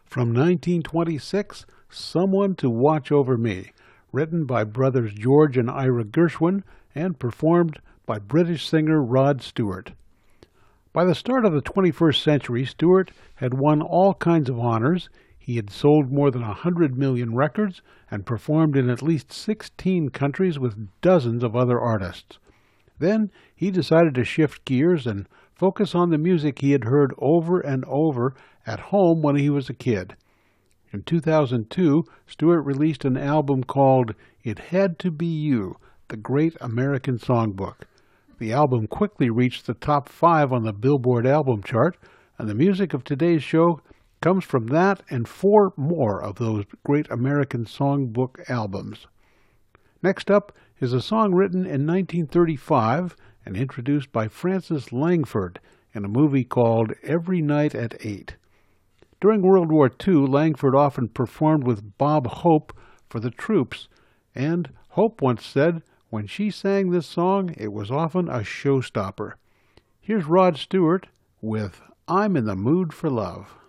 From 1926, Someone to Watch Over Me, written by brothers George and Ira Gershwin and performed by British singer Rod Stewart. By the start of the 21st century, Stewart had won all kinds of honors. He had sold more than 100 million records and performed in at least 16 countries with dozens of other artists. Then he decided to shift gears and focus on the music he had heard over and over at home when he was a kid. In 2002, Stewart released an album called It Had to Be You, the Great American Songbook. The album quickly reached the top 5 on the Billboard album chart, and the music of today's show comes from that and 4 more of those Great American Songbook albums. Next up is a song written in 1935 and introduced by Francis Langford in a movie called Every Night at 8. During World War II, Langford often performed with Bob Hope for the troops, and Hope once said when she sang this song, it was often a showstopper. Here's Rod Stewart with I'm in the Mood for Love.